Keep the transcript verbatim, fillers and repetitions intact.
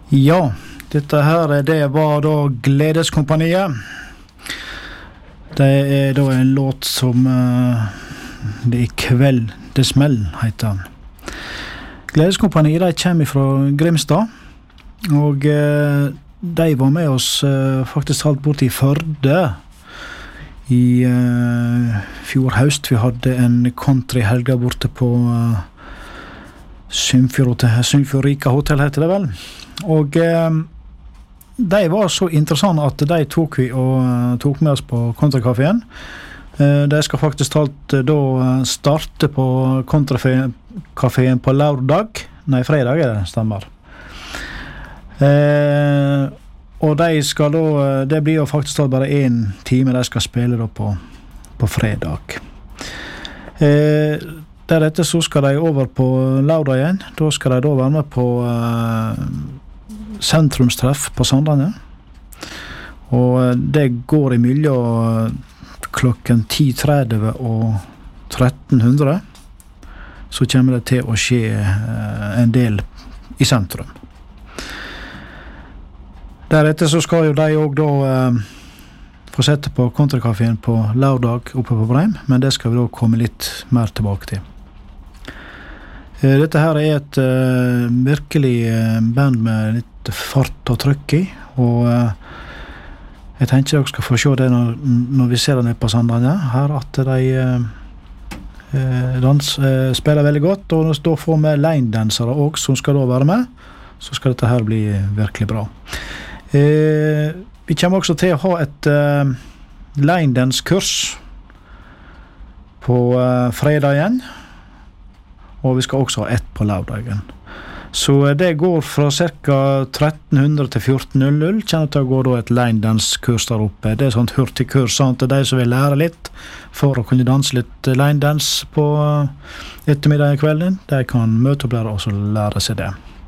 Ja, dette her, det var da Gledeskompaniet. Det er da en låt som uh, det er kveld, det smell, heter den. Gledeskompaniet, de kommer fra Grimstad, og uh, de var med oss uh, faktisk alt bort i Førde i uh, fjor høst. Vi hadde en country-helga borte på uh, Symfjordrika Hotel, heter det vel. Og uh, de var så interessante at de tok vi og uh, tok med oss på Kontracaféen. Uh, de skal faktisk talt uh, da starte på Kontracaféen på lørdag. Nei, fredag er det, stemmer. Uh, og de skal da, det blir jo faktisk bare en time de skal spille da på, på fredag. Uh, deretter så skal de over på lørdag igjen. Da skal de da være med på uh, sentrumstreff på Sandane. Og det går imellom klokken ti tretti og tretten hundre. Så kommer det til å skje en del i sentrum. Deretter så skal jo de også da eh, få sette på Kontracaféen på lørdag oppe på Breim, men det skal vi da komme litt mer tilbake til. Dette her er et uh, virkelig uh, band med litt fart og trykk i, og uh, jeg tenker dere skal få se det når, når vi ser det nede på Sandane her, at de uh, dans, uh, spiller veldig godt, og da får vi line-dansere også, som skal da være med, så skal dette her bli virkelig bra. Uh, vi kommer også til å ha et uh, line-dance-kurs på uh, fredag igjen, og vi skal også ha ett på lørdagen. Så det går fra ca. tretten hundre til fjorten null null, kjenner til å gå da et line-dance-kurs der oppe. Det er sånt hurtigkurs, sånn til de som vil lære litt for å kunne danse litt line-dance på ettermiddag i kvelden. De kan møte opp der og så lære seg det.